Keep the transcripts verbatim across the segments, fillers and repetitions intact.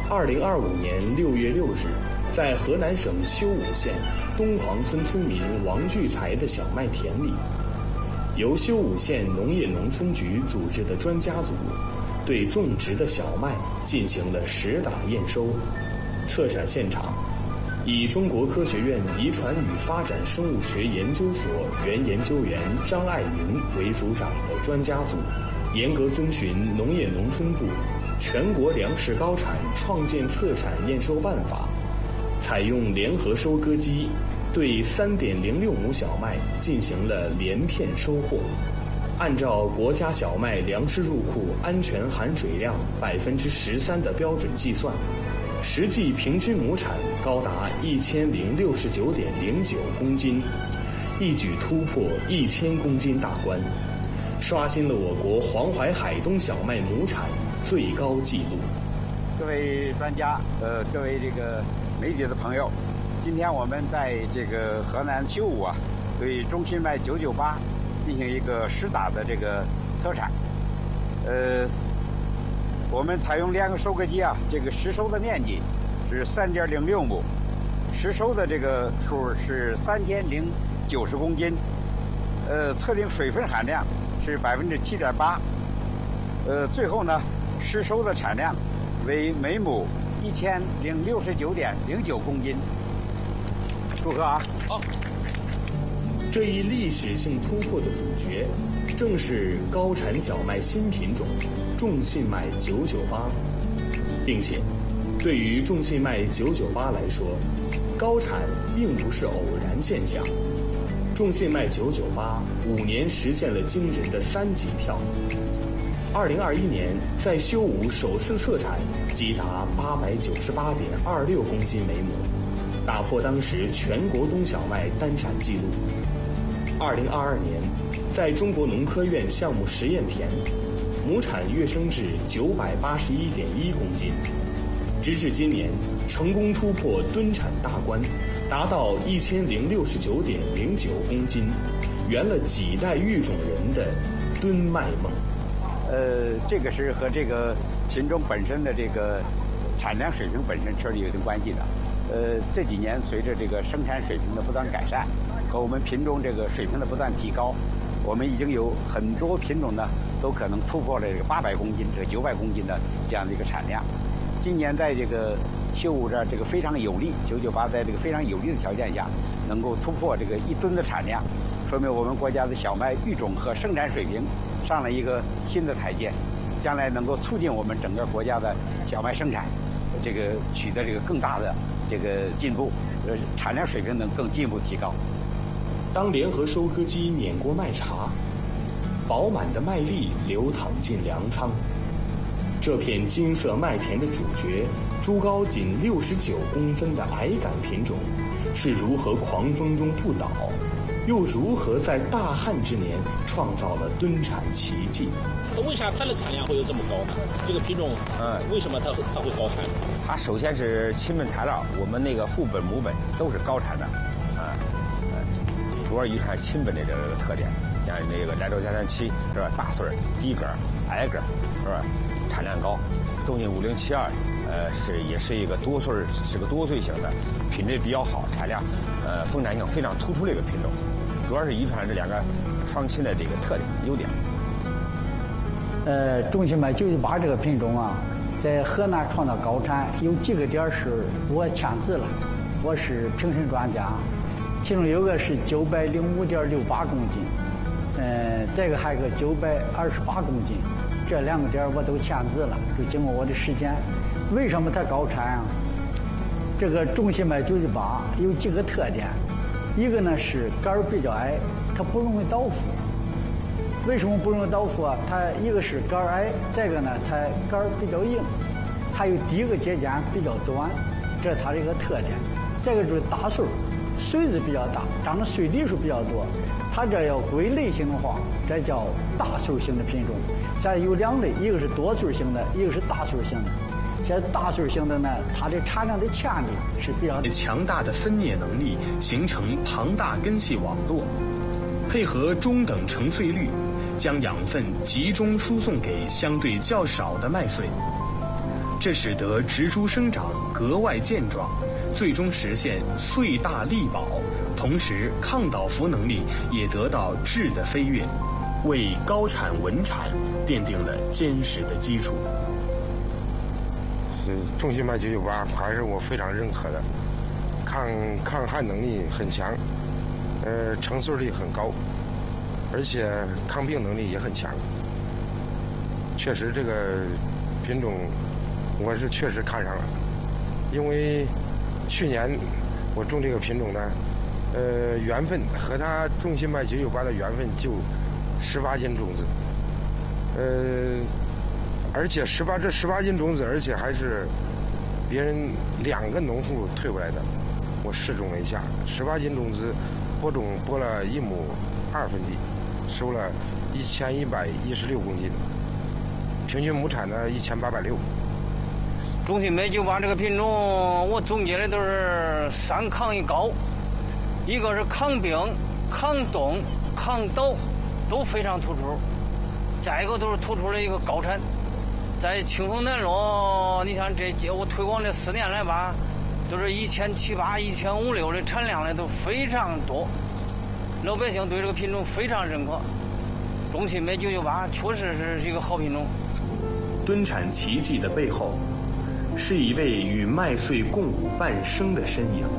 二零二五年六月六日，在河南省修武县东黄村村民王聚才的小麦田里，由修武县农业农村局组织的专家组对种植的小麦进行了实打验收。测产现场以中国科学院遗传与发展生物学研究所原研究员张爱云为组长的专家组，严格遵循农业农村部全国粮食高产创建测产验收办法，采用联合收割机对 三点零六亩小麦进行了连片收获，按照国家小麦粮食入库安全含水量百分之十三的标准计算，实际平均亩产高达一千零六十九点零九公斤，一举突破一千公斤大关，刷新了我国黄淮海东小麦亩产最高纪录。 各位专家，呃，各位这个媒体的朋友，今天我们在这个河南修武啊，对中信麦九九八进行一个实打的这个测产。呃，我们采用联合收割机啊，这个实收的面积是 三点零六亩，实收的这个数是三千零九十公斤，呃，测定水分含量是百分之七点八，呃，最后呢，实收的产量为每亩一千零六十九点零九公斤。祝贺啊！好。 这一历史性突破的主角，正是高产小麦新品种中信麦九九八，并且，对于中信麦九九八来说，高产并不是偶然现象。中信麦九九八五年实现了惊人的三级跳。二零二一年，在修武首次测产即达八百九十八点二六公斤每亩，打破当时全国冬小麦单产纪录。二零二二年，在中国农科院项目实验田，亩产跃升至九百八十一点一公斤，直至今年成功突破吨产大关，达到一千零六十九点零九公斤，圆了几代育种人的吨麦梦。 呃，这个是和这个品种本身的这个产量水平本身确实有一定关系的。呃，这几年随着这个生产水平的不断改善，和我们品种这个水平的不断提高，我们已经有很多品种呢都可能突破了这个八百公斤、这个九百公斤的这样的一个产量。今年在这个修武这儿这个非常有利，九九八在这个非常有利的条件下，能够突破这个一吨的产量，说明我们国家的小麦育种和生产水平上了一个新的台阶，将来能够促进我们整个国家的小麦生产，这个取得这个更大的这个进步，呃，产量水平能更进一步提高。 当联合收割机碾过麦茬，饱满的麦粒流淌进粮仓，这片金色麦田的主角，株高仅六十九公分的矮杆品种，是如何狂风中不倒，又如何在大旱之年创造了吨产奇迹？ 为啥它的产量会有这么高呢？这个品种，嗯，为什么它它会高产？ 它首先是亲本材料，我们那个父本母本都是高产的，啊，呃，主要遗传亲本的这个特点，像那个兰州加三七是吧？大穗儿、低根儿、矮根儿，是吧？产量高。中信五零七二，呃，是也是一个多穗儿，是个多穗型的，品质比较好，产量，呃，丰产性非常突出的一个品种。主要是遗传这两个双亲的这个特点优点。 呃，中信麦九九八这个品种啊，在河南创造高产有几个点是我签字了，我是评审专家，其中有个是九百零五点六八公斤，呃，这个还有个九百二十八公斤，这两个点我都签字了，就经过我的实践。为什么它高产啊？这个中信麦九九八有几个特点，一个呢是杆儿比较矮，它不容易倒伏。为什么不容易倒伏啊？它一个是杆儿矮，再一个呢，它杆儿比较硬，还有第一个节间比较短，这是它的一个特点。再一个就是大穗儿，穗子比较大，长的穗粒数比较多。它这要归类型的话，这叫大穗型的品种。再有两类，一个是多穗型的，一个是大穗型的。这大穗型的呢，它的产量的潜力是比较强大的分蘖能力，形成庞大根系网络，配合中等成穗率，将养分集中输送给相对较少的麦穗。 这使得植株生长格外健壮，最终实现穗大力保，同时抗倒伏能力也得到质的飞跃，为高产稳产奠定了坚实的基础。 是中信脉九九八还是我非常认可的，抗抗旱能力很强，呃，成穗率很高，而且抗病能力也很强。确实这个品种我是确实看上了，因为去年我种这个品种呢，呃，缘分和它中信脉九九八的缘分就十八斤种子，呃，而且十八这十八斤种子，而且还是别人两个农户退回来的。我试种了一下，十八斤种子播种播了一亩二分地，收了一千一百一十六公斤，平均亩产呢一千八百六。 中信脉九九八这个品种，我总结的都是三抗一高，一个是抗病、抗冻、抗倒都非常突出，再一个都是突出了一个高产。在清风南路，你看这我推广这四年来吧，都是一千七八、一千五六的产量的都非常多，老百姓对这个品种非常认可。中信脉九九八确实是一个好品种。 蹲产奇迹的背后，是一位与麦穗共舞半生的身影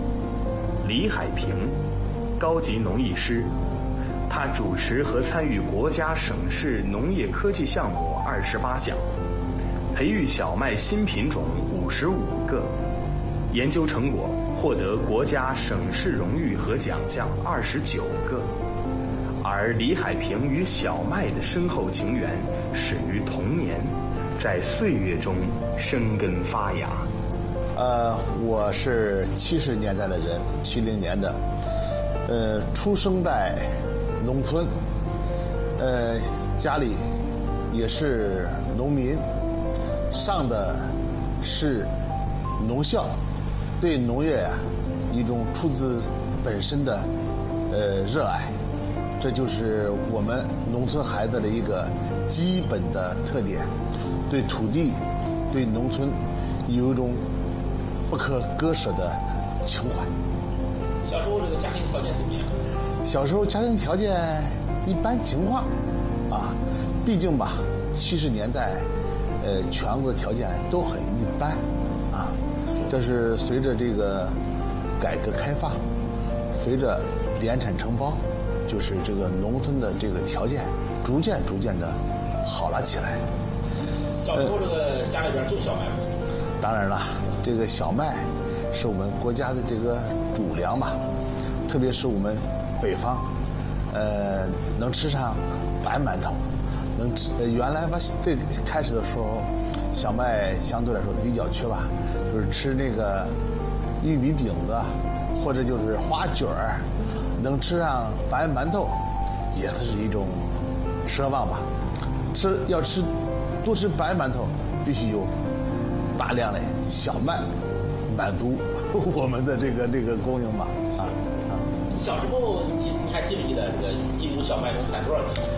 ——李海平，高级农艺师。他主持和参与国家、省市农业科技项目二十八项，培育小麦新品种五十五个，研究成果获得国家、省市荣誉和奖项二十九个。而李海平与小麦的深厚情缘始于童年，在岁月中生根发芽。 呃，我是七十年代的人，七零年的，呃，出生在农村，呃，家里也是农民，上的是农校，对农业啊一种出自本身的呃热爱，这就是我们农村孩子的一个基本的特点，对土地、对农村有一种不可割舍的情怀。 小时候这个家庭条件怎么样？ 小时候家庭条件一般情况，啊，毕竟吧，七十年代，呃，全国的条件都很一般，啊，这是随着这个改革开放，随着联产承包，就是这个农村的这个条件逐渐逐渐的好了起来。 小时候这个家里边种小麦吗？ 当然了，这个小麦是我们国家的这个主粮嘛，特别是我们北方，呃，能吃上白馒头，能吃。呃、原来吧，最开始的时候，小麦相对来说比较缺乏，就是吃那个玉米饼子，或者就是花卷儿，能吃上白馒头，也是一种奢望吧。吃要吃多吃白馒头，必须有大量的小麦，满足我们的这个这个供应嘛，啊啊。 小时候你你还记不记得这个一亩小麦能产多少斤？